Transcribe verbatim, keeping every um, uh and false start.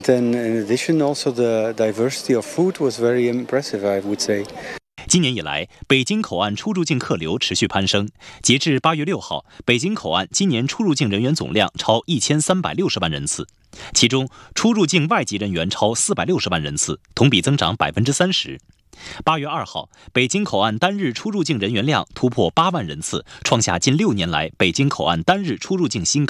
Then, in addition, also the diversity of food was very impressive, I would say. 今年以来，北京口岸出入境客流持续攀升。截至八月六号，北京口岸今年出入境人员总量超一千三百六十万人次，其中出入境外籍人员超四百六十万人次，同比增长百分之三十。八月二号，北京口岸单日出入境人员量突破八万人次，创下近六年来北京口岸单日出入境新高。